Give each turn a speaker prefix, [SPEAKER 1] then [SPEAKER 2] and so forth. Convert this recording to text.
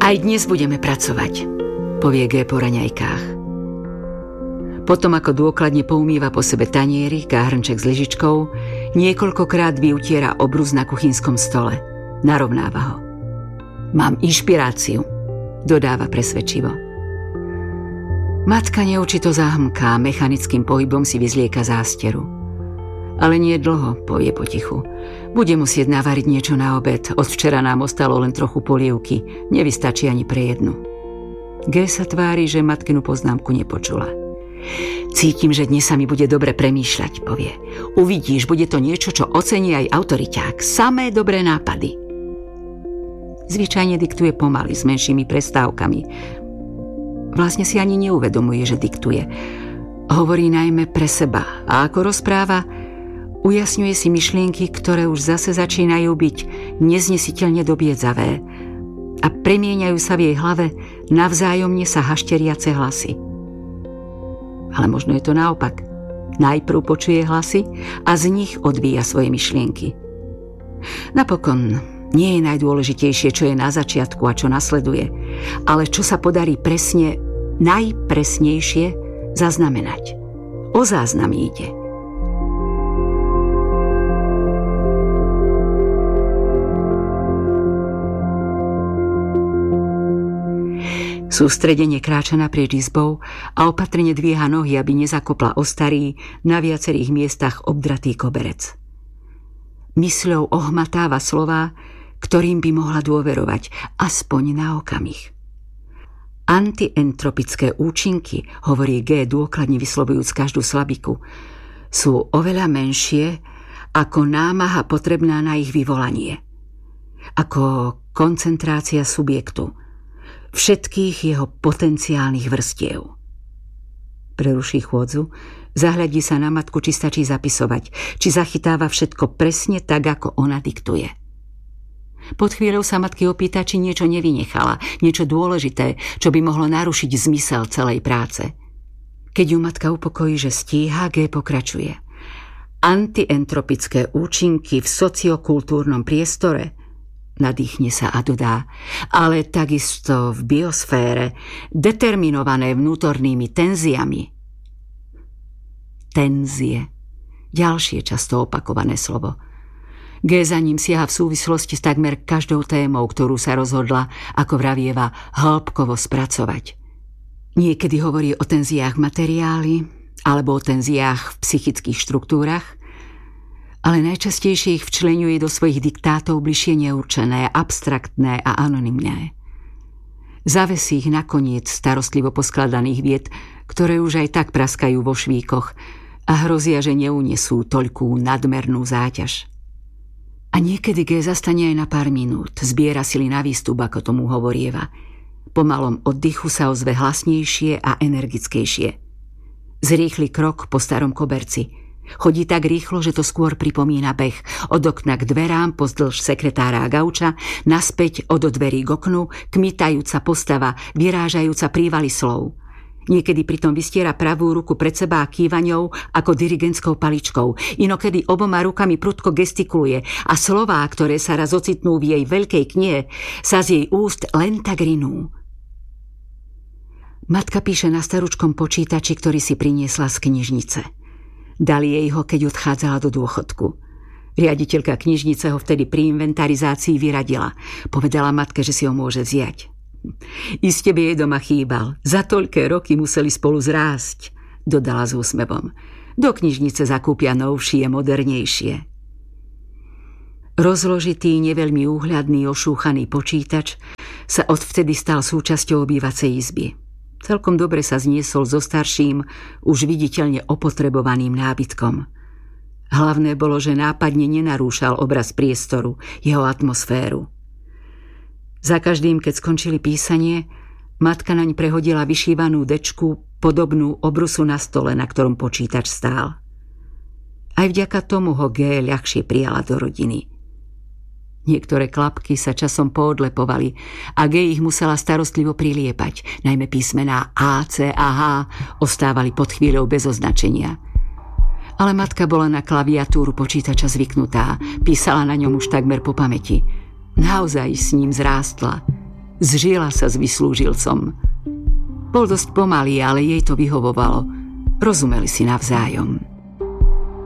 [SPEAKER 1] Aj dnes budeme pracovať, povie G po raňajkách. Potom, ako dôkladne poumýva po sebe taniery, hrnček s lyžičkou, niekoľkokrát vyutiera obrus na kuchynskom stole. Narovnáva ho. Mám inšpiráciu, dodáva presvedčivo. Matka neurčito zahmká, mechanickým pohybom si vyzlieka zásteru. Ale nie dlho, povie potichu. Bude musieť navariť niečo na obed. Od včera nám ostalo len trochu polievky. Nevystačí ani pre jednu. G sa tvári, že matkinu poznámku nepočula. Cítim, že dnes sa mi bude dobre premýšľať, povie. Uvidíš, bude to niečo, čo ocení aj autoriťák. Samé dobré nápady. Zvyčajne diktuje pomaly, s menšími prestávkami. Vlastne si ani neuvedomuje, že diktuje. Hovorí najmä pre seba a ako rozpráva, ujasňuje si myšlienky, ktoré už zase začínajú byť neznesiteľne dobiedzavé a premieňajú sa v jej hlave navzájomne sa hašteriace hlasy. Ale možno je to naopak. Najprv počuje hlasy a z nich odvíja svoje myšlienky. Napokon nie je najdôležitejšie, čo je na začiatku a čo nasleduje, ale čo sa podarí presne, najpresnejšie zaznamenať. O záznamy ide. Sústredene kráča naprieč izbou a opatrne dvíha nohy, aby nezakopla o starý, na viacerých miestach obdratý koberec. Mysľou ohmatáva slová, ktorým by mohla dôverovať, aspoň na okamih. Antientropické účinky, hovorí G, dôkladne vyslovujúc každú slabiku, sú oveľa menšie ako námaha potrebná na ich vyvolanie. Ako koncentrácia subjektu, všetkých jeho potenciálnych vrstiev. Preruší chôdzu, zahľadí sa na matku, či stačí zapisovať, či zachytáva všetko presne tak, ako ona diktuje. Pod chvíľou sa matky opýta, či niečo nevynechala, niečo dôležité, čo by mohlo narušiť zmysel celej práce. Keď ju matka upokojí, že stíha, G pokračuje. Antientropické účinky v sociokultúrnom priestore, nadýchne sa a dodá, ale takisto v biosfére, determinované vnútornými tenziami. Tenzie. Ďalšie často opakované slovo. G za ním siaha v súvislosti s takmer každou témou, ktorú sa rozhodla, ako vravieva, hĺbkovo spracovať. Niekedy hovorí o tenziách materiály alebo o tenziách v psychických štruktúrach, ale najčastejšie ich včleňuje do svojich diktátov bližšie neurčené, abstraktné a anonymné. Zavesí ich nakoniec starostlivo poskladaných vied, ktoré už aj tak praskajú vo švíkoch a hrozia, že neunesú toľkú nadmernú záťaž. A niekedy G zastane aj na pár minút, zbiera sily na výstup, ako tomu hovorieva. Po malom oddychu sa ozve hlasnejšie a energickejšie. Zrýchli krok po starom koberci. Chodí tak rýchlo, že to skôr pripomína beh. Od okna k dverám, pozdĺž sekretára a gauča, naspäť od dverí k oknu, kmitajúca postava, vyrážajúca prívaly slov. Niekedy pritom vystiera pravú ruku pred seba kývaňou ako dirigentskou paličkou. Inokedy oboma rukami prudko gestikuluje a slová, ktoré sa raz ocitnú v jej veľkej knihe, sa z jej úst len tak rinú. Matka píše na staručkom počítači, ktorý si priniesla z knižnice. Dali jej ho, keď odchádzala do dôchodku. Riaditeľka knižnice ho vtedy pri inventarizácii vyradila. Povedala matke, že si ho môže vziať. Iste by jej doma chýbal. Za toľké roky museli spolu zrásť, dodala s úsmevom. Do knižnice zakúpia novšie, modernejšie. Rozložitý, neveľmi úhľadný, ošúchaný počítač sa odvtedy stal súčasťou obývacej izby. Celkom dobre sa zniesol so starším, už viditeľne opotrebovaným nábytkom. Hlavné bolo, že nápadne nenarúšal obraz priestoru, jeho atmosféru. Za každým, keď skončili písanie, matka naň prehodila vyšívanú dečku, podobnú obrusu na stole, na ktorom počítač stál. Aj vďaka tomu ho G ľahšie prijala do rodiny. Niektoré klapky sa časom poodlepovali a G ich musela starostlivo priliepať, najmä písmená A, C a H ostávali pod chvíľou bez označenia. Ale matka bola na klaviatúru počítača zvyknutá, písala na ňom už takmer po pamäti. Naozaj s ním zrástla. Zžila sa s vyslúžilcom. Bol dosť pomalý, ale jej to vyhovovalo. Rozumeli si navzájom.